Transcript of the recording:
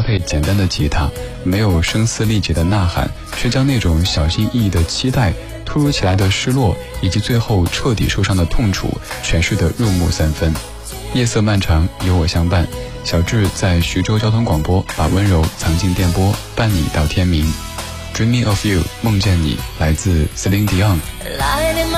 配简单的吉他，没有声嘶力竭的呐喊，却将那种小心翼翼的期待、突如其来的失落，以及最后彻底受伤的痛楚诠释得入木三分。夜色漫长，有我相伴。小智在徐州交通广播，把温柔藏进电波，伴你到天明。Dreaming of you， 梦见你，来自 Celine Dion。